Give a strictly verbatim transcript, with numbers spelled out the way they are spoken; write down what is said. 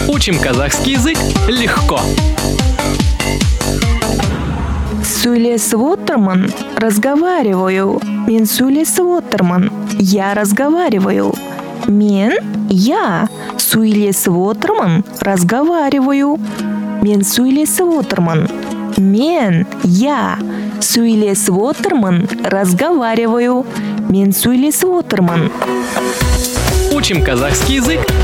Учим казахский язык легко. Сөйлесіп отырмын, разговариваю. Мен сөйлесіп отырмын, я разговариваю. Мен, я, сөйлесіп отырмын, разговариваю. Мен сөйлесіп отырмын. Мен, я, сөйлесіп отырмын, разговариваю. Мен сөйлесіп отырмын. Учим казахский язык